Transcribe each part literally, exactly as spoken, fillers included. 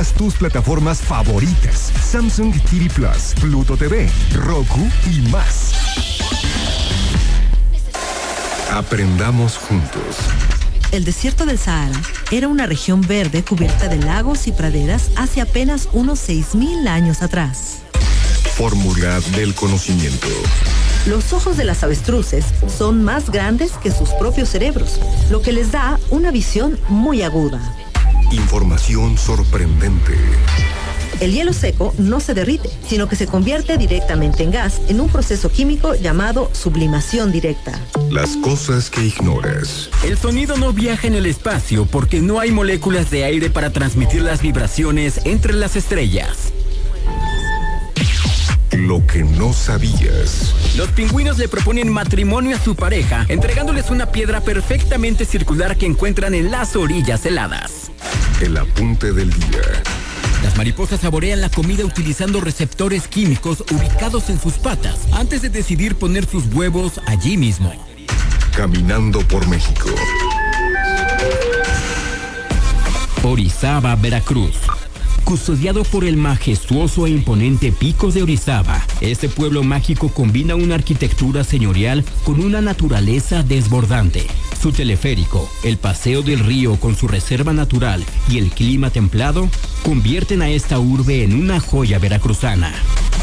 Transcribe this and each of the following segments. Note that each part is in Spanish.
todas tus plataformas favoritas: Samsung T V Plus, Pluto T V, Roku y más. Aprendamos juntos. El desierto del Sahara era una región verde cubierta de lagos y praderas hace apenas unos seis mil años atrás. Fórmula del conocimiento. Los ojos de las avestruces son más grandes que sus propios cerebros, lo que les da una visión muy aguda. Información sorprendente. El hielo seco no se derrite, sino que se convierte directamente en gas en un proceso químico llamado sublimación directa. Las cosas que ignoras. El sonido no viaja en el espacio porque no hay moléculas de aire para transmitir las vibraciones entre las estrellas. Lo que no sabías. Los pingüinos le proponen matrimonio a su pareja, entregándoles una piedra perfectamente circular que encuentran en las orillas heladas. El apunte del día. Las mariposas saborean la comida utilizando receptores químicos ubicados en sus patas antes de decidir poner sus huevos allí mismo. Caminando por México. Orizaba, Veracruz. Custodiado por el majestuoso e imponente Pico de Orizaba, este pueblo mágico combina una arquitectura señorial con una naturaleza desbordante. Su teleférico, el paseo del río con su reserva natural y el clima templado convierten a esta urbe en una joya veracruzana.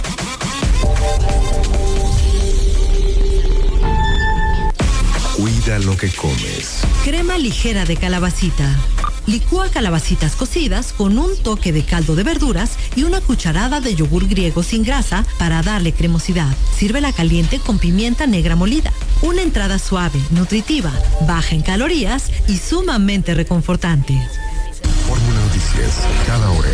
Cuida lo que comes. Crema ligera de calabacita. Licúa calabacitas cocidas con un toque de caldo de verduras y una cucharada de yogur griego sin grasa para darle cremosidad. Sírvela caliente con pimienta negra molida. Una entrada suave, nutritiva, baja en calorías y sumamente reconfortante. Fórmula Noticias, cada hora.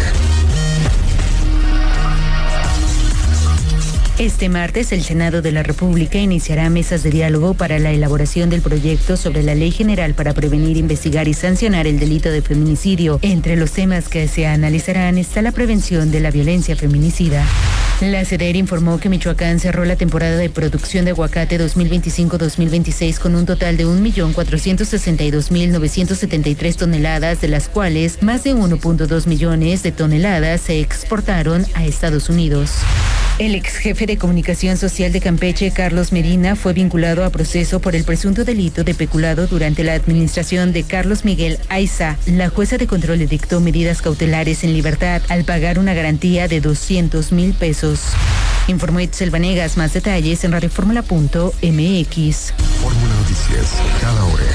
Este martes, el Senado de la República iniciará mesas de diálogo para la elaboración del proyecto sobre la Ley General para prevenir, investigar y sancionar el delito de feminicidio. Entre los temas que se analizarán está la prevención de la violencia feminicida. La SEDER informó que Michoacán cerró la temporada de producción de aguacate dos mil veinticinco dos mil veintiséis con un total de un millón cuatrocientos sesenta y dos mil novecientos setenta y tres toneladas, de las cuales más de uno punto dos millones de toneladas se exportaron a Estados Unidos. El ex jefe de comunicación social de Campeche, Carlos Medina, fue vinculado a proceso por el presunto delito de peculado durante la administración de Carlos Miguel Aiza. La jueza de control le dictó medidas cautelares en libertad al pagar una garantía de doscientos mil pesos. Informó Itzel Vanegas. Más detalles en radioformula punto m x. Fórmula Noticias, cada hora.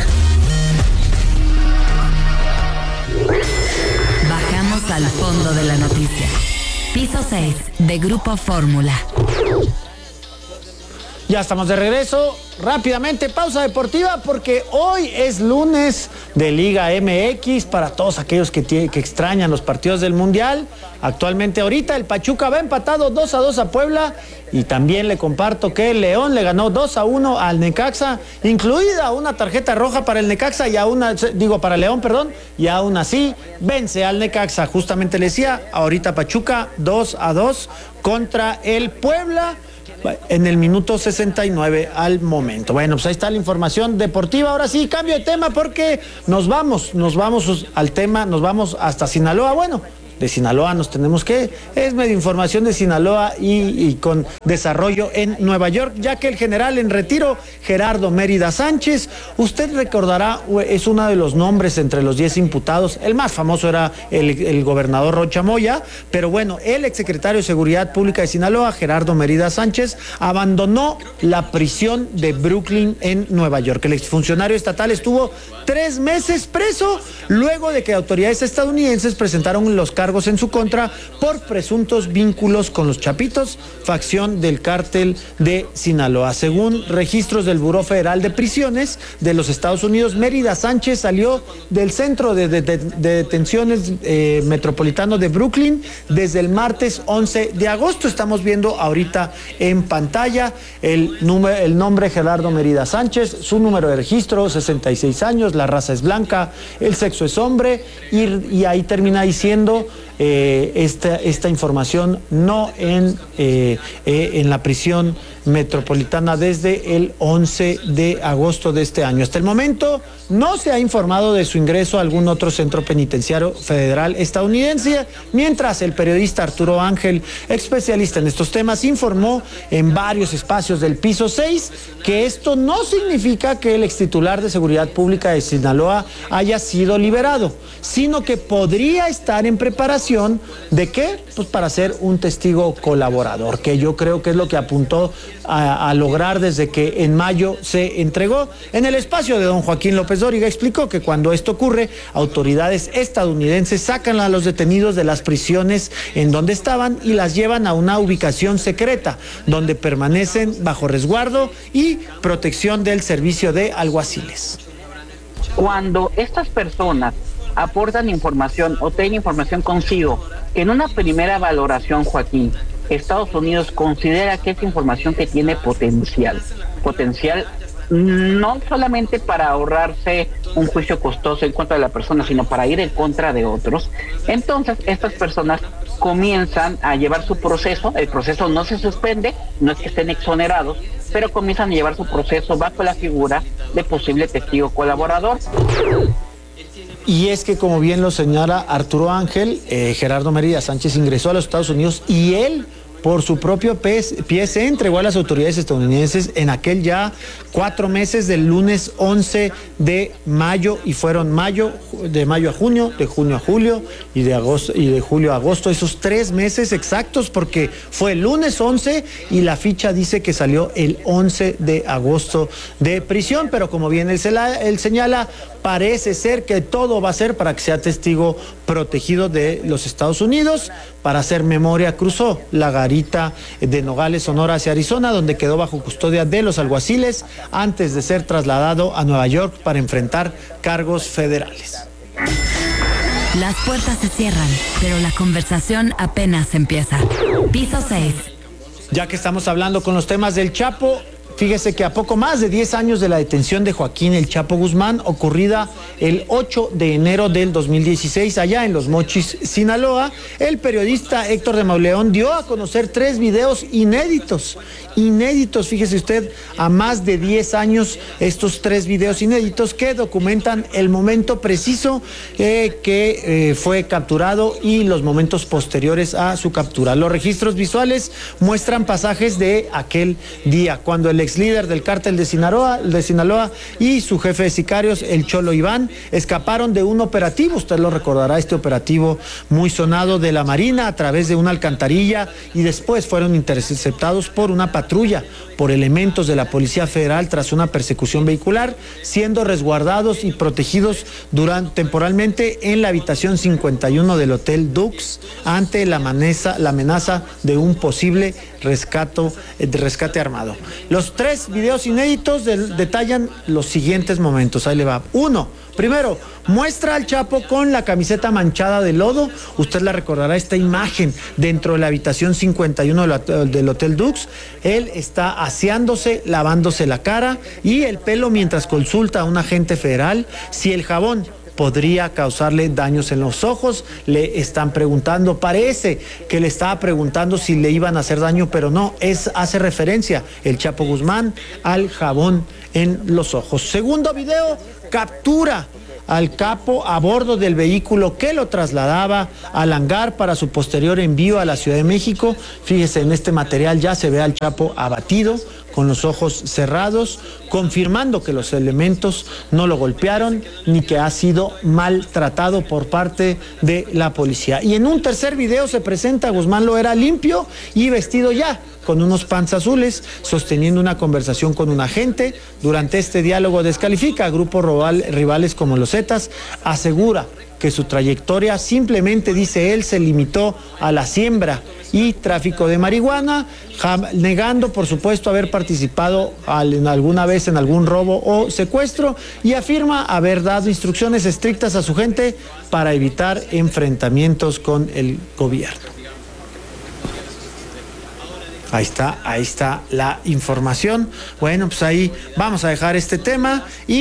Bajamos al fondo de la noticia. Piso seis de Grupo Fórmula. Ya estamos de regreso. Rápidamente, pausa deportiva porque hoy es lunes de Liga M X para todos aquellos que, tiene, que extrañan los partidos del Mundial. Actualmente ahorita el Pachuca va empatado dos a dos a Puebla y también le comparto que el León le ganó dos a uno al Necaxa, incluida una tarjeta roja para el Necaxa y aún, digo para León, perdón, y aún así vence al Necaxa. Justamente le decía, ahorita Pachuca dos a dos contra el Puebla en el minuto sesenta y nueve al momento. Bueno, pues ahí está la información deportiva. Ahora sí, cambio de tema porque nos vamos, nos vamos al tema, nos vamos hasta Sinaloa. Bueno, de Sinaloa nos tenemos que, es medio información de Sinaloa y, y con desarrollo en Nueva York, ya que el general en retiro, Gerardo Mérida Sánchez, usted recordará, es uno de los nombres entre los diez imputados, el más famoso era el, el gobernador Rocha Moya, pero bueno, el exsecretario de Seguridad Pública de Sinaloa, Gerardo Mérida Sánchez, abandonó la prisión de Brooklyn en Nueva York. El exfuncionario estatal estuvo tres meses preso, luego de que autoridades estadounidenses presentaron los cargos en su contra por presuntos vínculos con los Chapitos, facción del cártel de Sinaloa. Según registros del Buró Federal de Prisiones de los Estados Unidos, Mérida Sánchez salió del centro de, de, de, de detenciones eh, metropolitano de Brooklyn desde el martes once de agosto. Estamos viendo ahorita en pantalla el, número, el nombre Gerardo Mérida Sánchez, su número de registro, sesenta y seis años, la raza es blanca, el sexo es hombre y, y ahí termina diciendo eh, esta, esta información, no en, eh, eh, en la prisión metropolitana desde el once de agosto de este año. Hasta el momento no se ha informado de su ingreso a algún otro centro penitenciario federal estadounidense, mientras el periodista Arturo Ángel, especialista en estos temas, informó en varios espacios del piso seis que esto no significa que el extitular de Seguridad Pública de Sinaloa haya sido liberado, sino que podría estar en preparación ¿de qué? Pues para ser un testigo colaborador, que yo creo que es lo que apuntó a, a lograr desde que en mayo se entregó. En el espacio de don Joaquín López Dóriga explicó que cuando esto ocurre, autoridades estadounidenses sacan a los detenidos de las prisiones en donde estaban y las llevan a una ubicación secreta, donde permanecen bajo resguardo y protección del servicio de alguaciles. Cuando estas personas aportan información o tienen información consigo, que en una primera valoración, Joaquín, Estados Unidos considera que es información que tiene potencial, potencial no solamente para ahorrarse un juicio costoso en contra de la persona, sino para ir en contra de otros. Entonces, estas personas comienzan a llevar su proceso, el proceso no se suspende, no es que estén exonerados, pero comienzan a llevar su proceso bajo la figura de posible testigo colaborador. Y es que, como bien lo señala Arturo Ángel, eh, Gerardo Mérida Sánchez ingresó a los Estados Unidos y él, por su propio pie, se entregó a las autoridades estadounidenses en aquel ya cuatro meses del lunes once de mayo, y fueron mayo, de mayo a junio, de junio a julio y de agosto y de julio a agosto, esos tres meses exactos, porque fue el lunes once y la ficha dice que salió el once de agosto de prisión, pero como bien él, él señala, parece ser que todo va a ser para que sea testigo protegido de los Estados Unidos. Para hacer memoria, cruzó la garita de Nogales, Sonora, hacia Arizona, donde quedó bajo custodia de los alguaciles antes de ser trasladado a Nueva York para enfrentar cargos federales. Las puertas se cierran, pero la conversación apenas empieza. Piso seis. Ya que estamos hablando con los temas del Chapo, fíjese que a poco más de diez años de la detención de Joaquín El Chapo Guzmán, ocurrida el ocho de enero del dos mil dieciséis, allá en Los Mochis, Sinaloa, el periodista Héctor de Mauleón dio a conocer tres videos inéditos. Inéditos, fíjese usted, a más de diez años, estos tres videos inéditos que documentan el momento preciso eh, que eh, fue capturado y los momentos posteriores a su captura. Los registros visuales muestran pasajes de aquel día, cuando el ex líder del cártel de Sinaloa, de Sinaloa y su jefe de sicarios, el Cholo Iván, escaparon de un operativo, usted lo recordará, este operativo muy sonado de la Marina a través de una alcantarilla, y después fueron interceptados por una patrulla, por elementos de la Policía Federal tras una persecución vehicular, siendo resguardados y protegidos durante, temporalmente en la habitación cincuenta y uno del Hotel Dux ante la amenaza, la amenaza de un posible rescato, de rescate armado. Los tres videos inéditos de, detallan los siguientes momentos. Ahí le va. Uno, primero, muestra al Chapo con la camiseta manchada de lodo. Usted la recordará, esta imagen dentro de la habitación cincuenta y uno del Hotel Dux. Él está aseándose, lavándose la cara y el pelo mientras consulta a un agente federal si el jabón podría causarle daños en los ojos. Le están preguntando, parece que le estaba preguntando si le iban a hacer daño, pero no, es, hace referencia el Chapo Guzmán al jabón en los ojos. Segundo video, captura al capo a bordo del vehículo que lo trasladaba al hangar para su posterior envío a la Ciudad de México. Fíjese, en este material ya se ve al Chapo abatido, con los ojos cerrados, confirmando que los elementos no lo golpearon ni que ha sido maltratado por parte de la policía. Y en un tercer video se presenta a Guzmán Loera limpio y vestido ya, con unos pants azules, sosteniendo una conversación con un agente. Durante este diálogo descalifica a grupos rivales como los Zetas, asegura que su trayectoria simplemente, dice él, se limitó a la siembra y tráfico de marihuana, negando por supuesto haber participado en alguna vez en algún robo o secuestro, y afirma haber dado instrucciones estrictas a su gente para evitar enfrentamientos con el gobierno. Ahí está, ahí está la información. Bueno, pues ahí vamos a dejar este tema y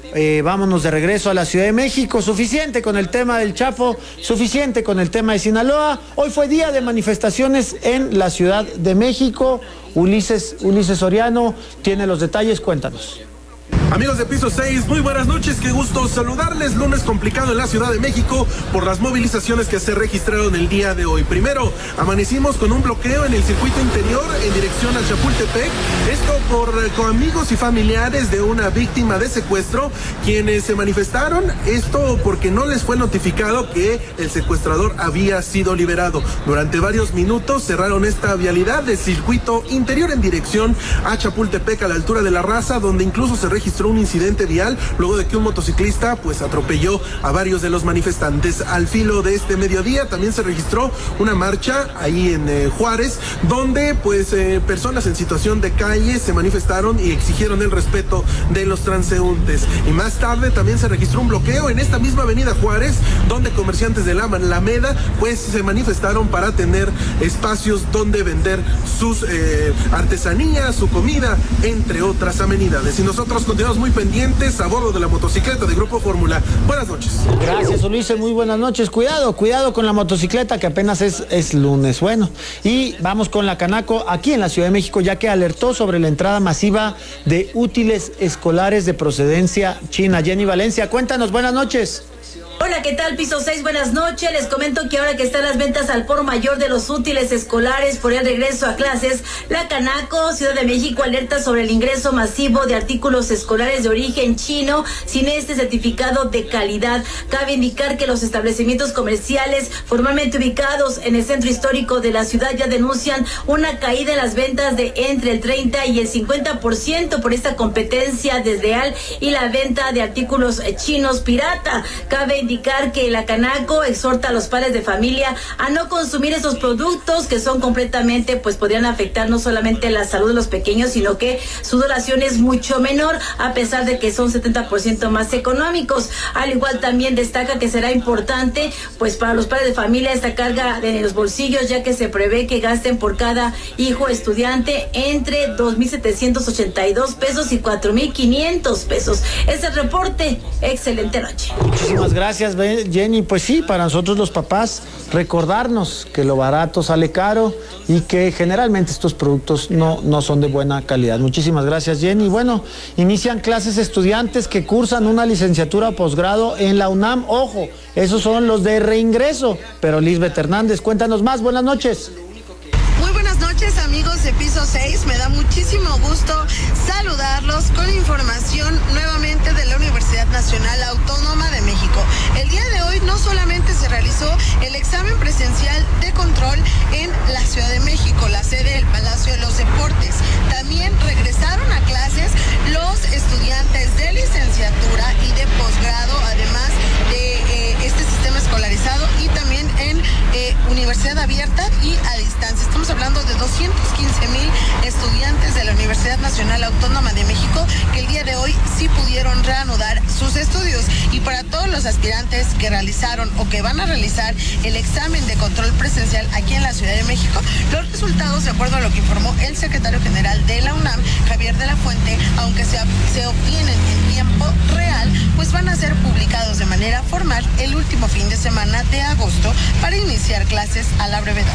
eh, vámonos de regreso a la Ciudad de México. Suficiente con el tema del Chapo, suficiente con el tema de Sinaloa. Hoy fue día de manifestaciones en la Ciudad de México. Ulises, Ulises Soriano tiene los detalles, cuéntanos. Amigos de Piso seis, muy buenas noches, qué gusto saludarles. Lunes complicado en la Ciudad de México por las movilizaciones que se registraron el día de hoy. Primero, amanecimos con un bloqueo en el circuito interior en dirección a Chapultepec. Esto por con amigos y familiares de una víctima de secuestro, quienes se manifestaron. Esto porque no les fue notificado que el secuestrador había sido liberado. Durante varios minutos cerraron esta vialidad de circuito interior en dirección a Chapultepec, a la altura de La Raza, donde incluso se registró un incidente vial luego de que un motociclista pues atropelló a varios de los manifestantes. Al filo de este mediodía también se registró una marcha ahí en eh, Juárez, donde pues eh, personas en situación de calle se manifestaron y exigieron el respeto de los transeúntes. Y más tarde también se registró un bloqueo en esta misma avenida Juárez, donde comerciantes de la Alameda pues se manifestaron para tener espacios donde vender sus eh, artesanías, su comida, entre otras amenidades. Y nosotros continuamos muy pendientes a bordo de la motocicleta de Grupo Fórmula. Buenas noches. Gracias, Ulises, muy buenas noches. Cuidado, cuidado con la motocicleta, que apenas es, es lunes. Bueno, y vamos con la Canaco aquí en la Ciudad de México, ya que alertó sobre la entrada masiva de útiles escolares de procedencia china. Jenny Valencia, cuéntanos, buenas noches. Hola, ¿qué tal? Piso seis, buenas noches. Les comento que ahora que están las ventas al por mayor de los útiles escolares por el regreso a clases, la Canaco, Ciudad de México, alerta sobre el ingreso masivo de artículos escolares de origen chino sin este certificado de calidad. Cabe indicar que los establecimientos comerciales formalmente ubicados en el centro histórico de la ciudad ya denuncian una caída en las ventas de entre el treinta y el cincuenta por ciento por esta competencia desleal y la venta de artículos chinos pirata. Cabe indicar que la Canaco exhorta a los padres de familia a no consumir esos productos que son completamente, pues podrían afectar no solamente la salud de los pequeños, sino que su duración es mucho menor, a pesar de que son setenta por ciento más económicos. Al igual también destaca que será importante, pues para los padres de familia, esta carga en los bolsillos, ya que se prevé que gasten por cada hijo estudiante entre dos mil setecientos ochenta y dos pesos y cuatro mil quinientos pesos. Es el reporte. Excelente noche. Muchísimas gracias, Jenny. Pues sí, para nosotros los papás, recordarnos que lo barato sale caro y que generalmente estos productos no, no son de buena calidad. Muchísimas gracias, Jenny. Bueno, inician clases estudiantes que cursan una licenciatura o posgrado en la UNAM. Ojo, esos son los de reingreso. Pero Lisbeth Hernández, cuéntanos más. Buenas noches. Muy buenas noches, amigos de Piso seis. Me da muchísimo gusto saludarlos con información nuevamente de la Universidad Nacional Autónoma de México. El día de hoy no solamente se realizó el examen presencial de control en la Ciudad de México, la sede del Palacio de los Deportes. También regresaron a clases los estudiantes de licenciatura y de posgrado, además de eh, este sistema escolarizado, y también en eh, universidad abierta y a distancia. Estamos hablando de doscientos quince mil estudiantes de la Universidad Nacional Autónoma de México que el día de hoy sí pudieron reanudar sus estudios. Y para todos los aspirantes que realizaron o que van a realizar el examen de control presencial aquí en la Ciudad de México, los resultados, de acuerdo a lo que informó el secretario general de la UNAM, Javier de la Fuente, aunque se, se obtienen en tiempo real, pues van a ser publicados de manera formal el último fin de semana de agosto para iniciar clases a la brevedad.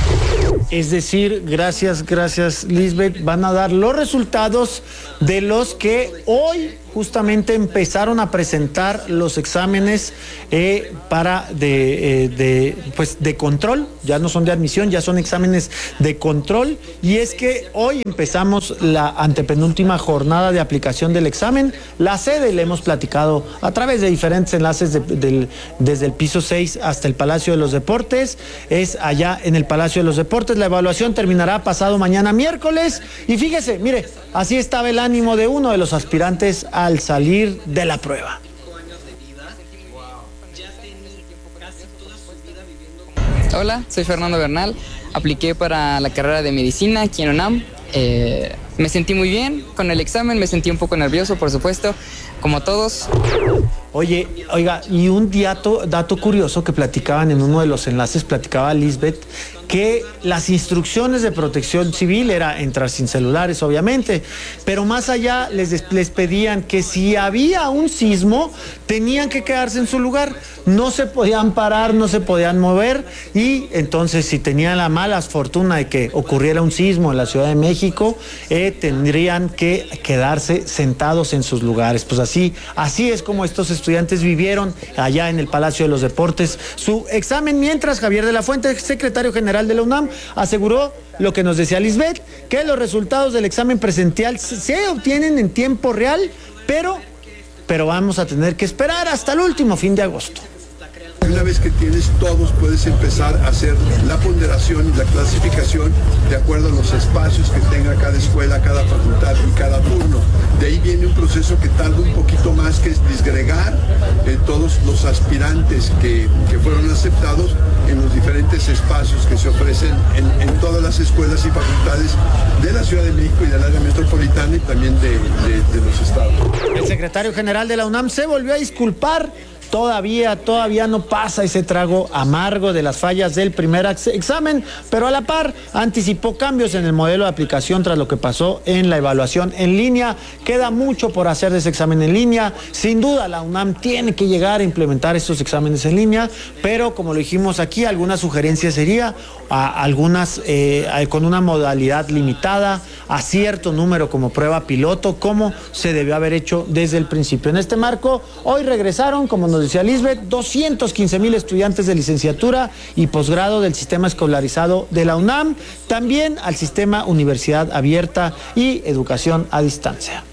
Es decir, gracias, gracias, Lisbeth, van a dar los resultados de los que hoy justamente empezaron a presentar los exámenes eh, para de, eh, de, pues de control. Ya no son de admisión, ya son exámenes de control. Y es que hoy empezamos la antepenúltima jornada de aplicación del examen. La sede, le hemos platicado a través de diferentes enlaces de, del, desde el piso seis hasta el Palacio de los Deportes. Es allá en el Palacio de los Deportes. La evaluación terminará pasado mañana miércoles. Y fíjese, mire, así estaba el ánimo de uno de los aspirantes a al salir de la prueba. Hola, soy Fernando Bernal, apliqué para la carrera de medicina aquí en UNAM. Eh, me sentí muy bien con el examen, me sentí un poco nervioso, por supuesto, como todos. Oye, oiga, y un dato, dato curioso que platicaban en uno de los enlaces, platicaba Lisbeth, que las instrucciones de protección civil era entrar sin celulares, obviamente, pero más allá les, les pedían que si había un sismo, tenían que quedarse en su lugar, no se podían parar, no se podían mover, y entonces si tenían la mala fortuna de que ocurriera un sismo en la Ciudad de México, eh, tendrían que quedarse sentados en sus lugares. Pues así, así es como estos estudiantes vivieron allá en el Palacio de los Deportes su examen, mientras Javier de la Fuente, secretario general de la UNAM, aseguró lo que nos decía Lisbeth, que los resultados del examen presencial se obtienen en tiempo real, pero, pero vamos a tener que esperar hasta el último fin de agosto. Una vez que tienes todos, puedes empezar a hacer la ponderación y la clasificación de acuerdo a los espacios que tenga cada escuela, cada facultad y cada turno. De ahí viene un proceso que tarda un poquito más, que es disgregar eh, todos los aspirantes que, que fueron aceptados en los diferentes espacios que se ofrecen en, en todas las escuelas y facultades de la Ciudad de México y del área metropolitana y también de, de, de los estados. El secretario general de la UNAM se volvió a disculpar. Todavía, todavía no pasa ese trago amargo de las fallas del primer examen, pero a la par anticipó cambios en el modelo de aplicación tras lo que pasó en la evaluación en línea. Queda mucho por hacer de ese examen en línea. Sin duda, la UNAM tiene que llegar a implementar estos exámenes en línea, pero como lo dijimos aquí, alguna sugerencia sería a algunas eh, con una modalidad limitada, a cierto número como prueba piloto, como se debió haber hecho desde el principio. En este marco, hoy regresaron, como nos decía Lisbeth, doscientos quince mil estudiantes de licenciatura y posgrado del sistema escolarizado de la UNAM, también al sistema Universidad Abierta y Educación a Distancia.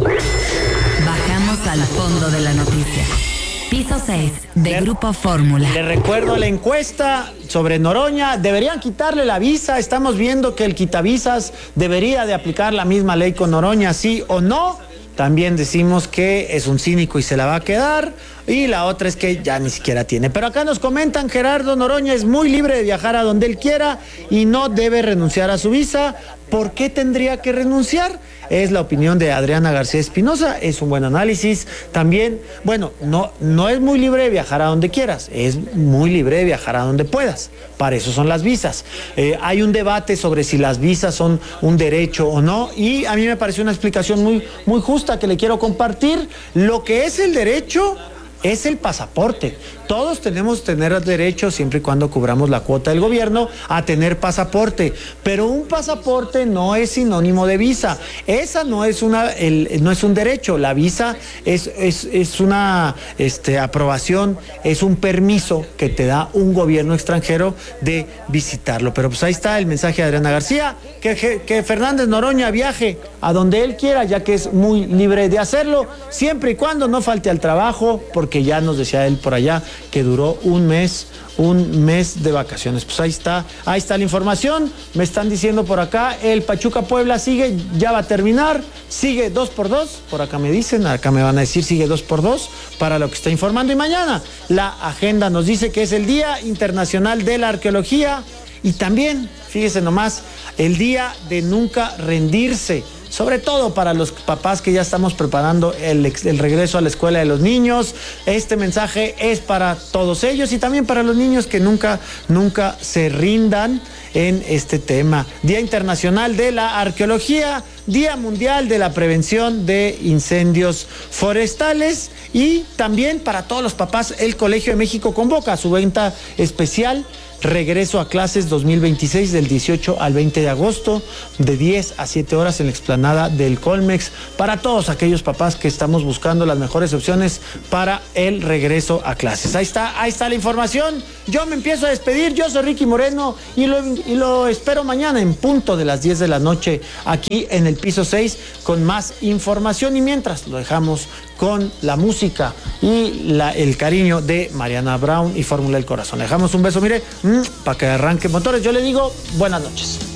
Bajamos al fondo de la noticia. Piso seis de le, Grupo Fórmula. Le recuerdo la encuesta sobre Noroña. Deberían quitarle la visa. Estamos viendo que el quitavisas debería de aplicar la misma ley con Noroña, sí o no. También decimos que es un cínico y se la va a quedar. Y la otra es que ya ni siquiera tiene. Pero acá nos comentan, Gerardo Noroña es muy libre de viajar a donde él quiera y no debe renunciar a su visa. ¿Por qué tendría que renunciar? Es la opinión de Adriana García Espinosa, es un buen análisis. También, bueno, no, no es muy libre de viajar a donde quieras, es muy libre de viajar a donde puedas. Para eso son las visas. Eh, hay un debate sobre si las visas son un derecho o no, y a mí me pareció una explicación muy, muy justa que le quiero compartir. Lo que es el derecho es el pasaporte. Todos tenemos que tener derecho, siempre y cuando cubramos la cuota del gobierno, a tener pasaporte. Pero un pasaporte no es sinónimo de visa. Esa no es una, el, no es un derecho. La visa es, es, es una este, aprobación, es un permiso que te da un gobierno extranjero de visitarlo. Pero pues ahí está el mensaje de Adriana García, que, que Fernández Noroña viaje a donde él quiera, ya que es muy libre de hacerlo, siempre y cuando no falte al trabajo, porque ya nos decía él por allá que duró un mes, un mes de vacaciones. Pues ahí está, ahí está la información. Me están diciendo por acá, el Pachuca Puebla sigue, ya va a terminar, sigue dos por dos, por acá me dicen, acá me van a decir sigue dos por dos, para lo que está informando. Y mañana la agenda nos dice que es el Día Internacional de la Arqueología y también, fíjese nomás, el Día de Nunca Rendirse. Sobre todo para los papás que ya estamos preparando el, el regreso a la escuela de los niños. Este mensaje es para todos ellos y también para los niños que nunca, nunca se rindan en este tema. Día Internacional de la Arqueología, Día Mundial de la Prevención de Incendios Forestales y también para todos los papás, el Colegio de México convoca a su venta especial Regreso a Clases dos mil veintiséis del dieciocho al veinte de agosto, de diez a siete horas en la explanada del Colmex, para todos aquellos papás que estamos buscando las mejores opciones para el regreso a clases. Ahí está, ahí está la información. Yo me empiezo a despedir, yo soy Ricky Moreno y lo, y lo espero mañana en punto de las diez de la noche aquí en el piso seis con más información, y mientras lo dejamos con la música y la, el cariño de Mariana Brown y Fórmula del Corazón. Le dejamos un beso, mire, mmm, para que arranque motores. Yo le digo buenas noches.